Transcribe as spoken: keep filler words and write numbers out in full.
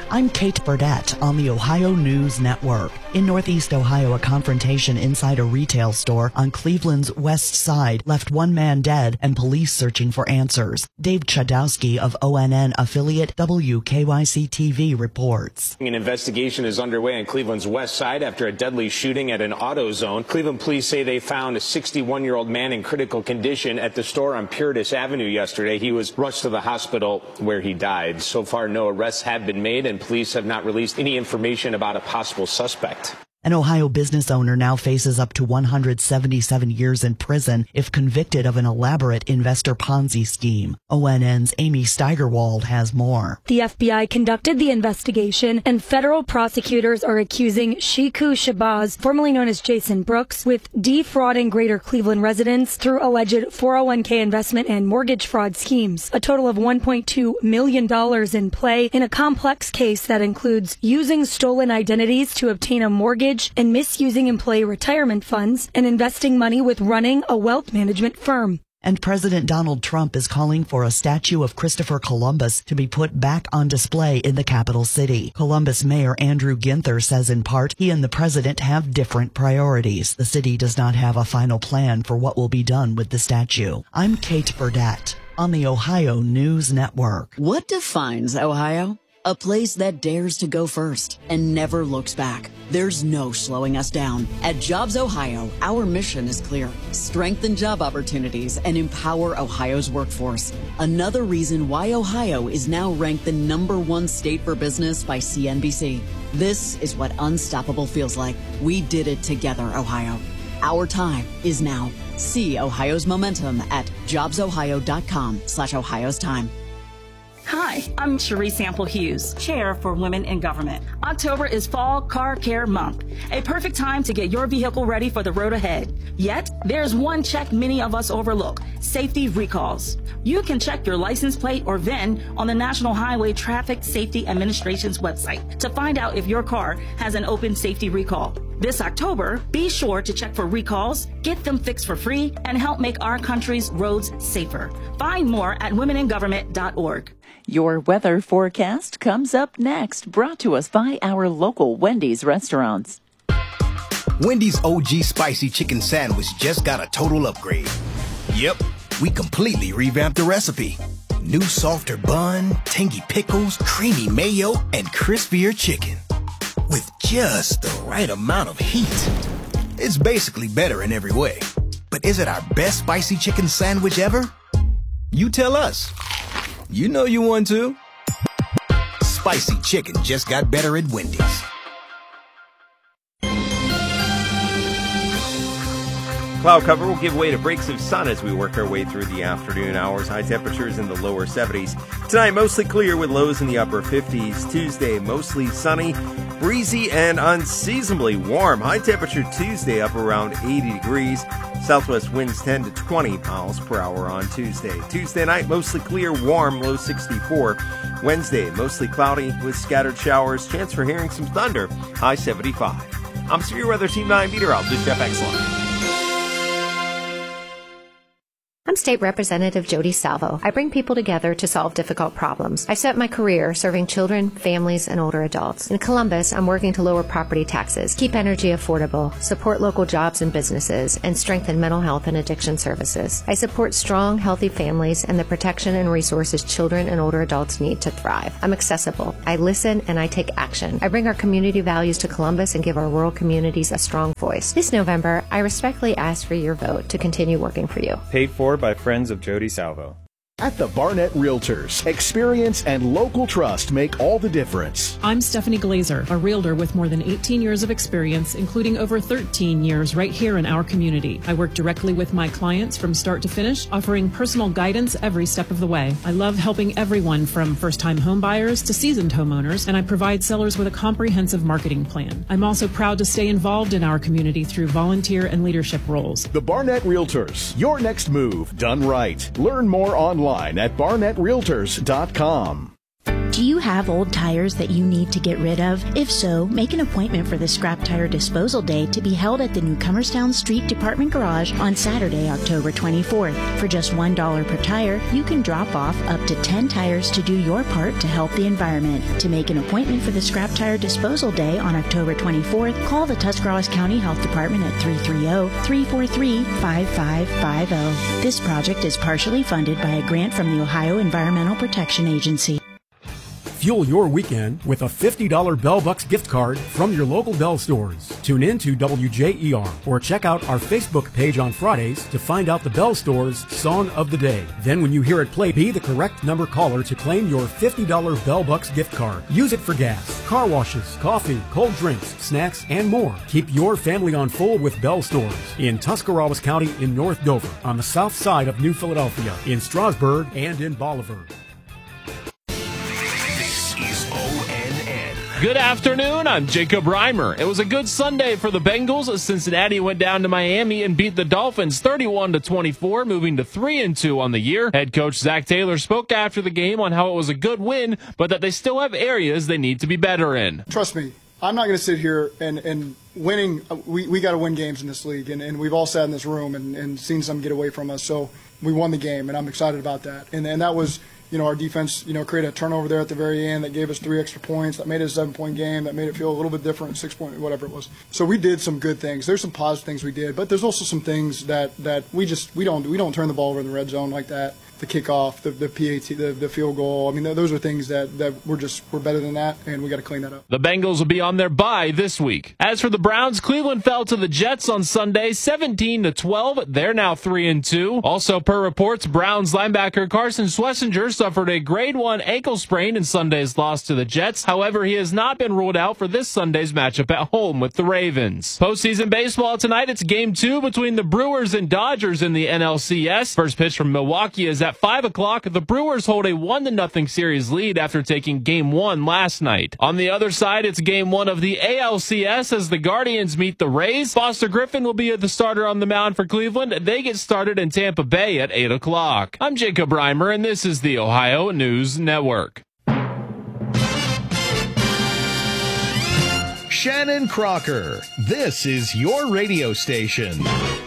I'm Kate Burdett on the Ohio News Network. In Northeast Ohio, a confrontation inside a retail store on Cleveland's west side left one man dead and police searching for answers. Dave Chudowski of O N N affiliate W K Y C T V reports. An investigation is underway on Cleveland's west side after a deadly shooting at an AutoZone. Cleveland police say they found a sixty-one-year-old man in critical condition at the store on Puritas Avenue yesterday. He was rushed to the hospital where he died. So far, no arrests have been made, and police have not released any information about a possible suspect. An Ohio business owner now faces up to one hundred seventy-seven years in prison if convicted of an elaborate investor Ponzi scheme. O N N's Amy Steigerwald has more. The F B I conducted the investigation, and federal prosecutors are accusing Shiku Shabazz, formerly known as Jason Brooks, with defrauding Greater Cleveland residents through alleged four oh one k investment and mortgage fraud schemes. A total of one point two million dollars in play in a complex case that includes using stolen identities to obtain a mortgage and misusing employee retirement funds and investing money with running a wealth management firm. And President Donald Trump is calling for a statue of Christopher Columbus to be put back on display in the capital city. Columbus Mayor Andrew Ginther says in part he and the president have different priorities. The city does not have a final plan for what will be done with the statue. I'm Kate Burdett on the Ohio News Network. What defines Ohio? A place that dares to go first and never looks back. There's no slowing us down. At Jobs Ohio, our mission is clear. Strengthen job opportunities and empower Ohio's workforce. Another reason why Ohio is now ranked the number one state for business by C N B C. This is what unstoppable feels like. We did it together, Ohio. Our time is now. See Ohio's momentum at jobsohio.com slash Ohio's time. Hi, I'm Cherie Sample Hughes, Chair for Women in Government. October is Fall Car Care Month, a perfect time to get your vehicle ready for the road ahead. Yet, there's one check many of us overlook: safety recalls. You can check your license plate or V I N on the National Highway Traffic Safety Administration's website to find out if your car has an open safety recall. This October, be sure to check for recalls, get them fixed for free, and help make our country's roads safer. Find more at women in government dot org. Your weather forecast comes up next, brought to us by our local Wendy's restaurants. Wendy's O G Spicy Chicken Sandwich just got a total upgrade. Yep, we completely revamped the recipe. New softer bun, tangy pickles, creamy mayo, and crispier chicken. With just the right amount of heat. It's basically better in every way. But is it our best spicy chicken sandwich ever? You tell us. You know you want to. Spicy chicken just got better at Wendy's. Cloud cover will give way to breaks of sun as we work our way through the afternoon hours. High temperatures in the lower seventies. Tonight, mostly clear with lows in the upper fifties. Tuesday, mostly sunny, breezy, and unseasonably warm. High temperature Tuesday up around eighty degrees. Southwest winds ten to twenty miles per hour on Tuesday. Tuesday night, mostly clear, warm, low sixty-four. Wednesday, mostly cloudy with scattered showers. Chance for hearing some thunder, high seventy-five. I'm Severe Weather Team nine meteorologist Jeff Exline. I'm State Representative Jody Salvo. I bring people together to solve difficult problems. I spent my career serving children, families, and older adults. In Columbus, I'm working to lower property taxes, keep energy affordable, support local jobs and businesses, and strengthen mental health and addiction services. I support strong, healthy families and the protection and resources children and older adults need to thrive. I'm accessible. I listen and I take action. I bring our community values to Columbus and give our rural communities a strong voice. This November, I respectfully ask for your vote to continue working for you. Paid for by friends of Jody Salvo. At the Barnett Realtors, experience and local trust make all the difference. I'm Stephanie Glazer, a realtor with more than eighteen years of experience, including over thirteen years right here in our community. I work directly with my clients from start to finish, offering personal guidance every step of the way. I love helping everyone from first-time home buyers to seasoned homeowners, and I provide sellers with a comprehensive marketing plan. I'm also proud to stay involved in our community through volunteer and leadership roles. The Barnett Realtors, your next move done right. Learn more online at barnett realtors dot com. Do you have old tires that you need to get rid of? If so, make an appointment for the Scrap Tire Disposal Day to be held at the New Comerstown Street Department Garage on Saturday, October twenty-fourth. For just one dollar per tire, you can drop off up to ten tires to do your part to help the environment. To make an appointment for the Scrap Tire Disposal Day on October twenty-fourth, call the Tuscarawas County Health Department at three three zero, three four three, five five five zero. This project is partially funded by a grant from the Ohio Environmental Protection Agency. Fuel your weekend with a fifty dollars Bell Bucks gift card from your local Bell stores. Tune in to W J E R or check out our Facebook page on Fridays to find out the Bell Store's Song of the Day. Then when you hear it play, be the correct number caller to claim your fifty dollars Bell Bucks gift card. Use it for gas, car washes, coffee, cold drinks, snacks, and more. Keep your family on full with Bell Stores in Tuscarawas County, in North Dover, on the south side of New Philadelphia, in Strasburg, and in Bolivar. Good afternoon, I'm Jacob Reimer. It was a good Sunday for the Bengals as Cincinnati went down to Miami and beat the Dolphins thirty-one to twenty-four, moving to three and two on the year. Head coach Zach Taylor spoke after the game on how it was a good win, but that they still have areas they need to be better in. Trust me, I'm not going to sit here and, and winning. We, we got to win games in this league, and, and we've all sat in this room and, and seen some get away from us. So we won the game, and I'm excited about that. And, and that was, you know, our defense, you know, created a turnover there at the very end that gave us three extra points, that made it a seven-point game, that made it feel a little bit different, six-point, whatever it was. So we did some good things. There's some positive things we did, but there's also some things that, that we just we don't we don't turn the ball over in the red zone like that. The kickoff, the the P A T, the, the field goal. I mean, those are things that, that we're just we're better than that, and we got to clean that up. The Bengals will be on their bye this week. As for the Browns, Cleveland fell to the Jets on Sunday, seventeen to twelve. They're now three and two. Also, per reports, Browns linebacker Carson Schlesinger suffered a grade one ankle sprain in Sunday's loss to the Jets. However, he has not been ruled out for this Sunday's matchup at home with the Ravens. Postseason baseball tonight. It's game two between the Brewers and Dodgers in the N L C S. First pitch from Milwaukee is at five o'clock. The Brewers hold a one to nothing series lead after taking game one last night. On the other side, it's game one of the A L C S as the Guardians meet the Rays. Foster Griffin will be the starter on the mound for Cleveland. They get started in Tampa Bay at eight o'clock. I'm Jacob Reimer, and this is the Ohio News Network. Shannon Crocker, this is your radio station.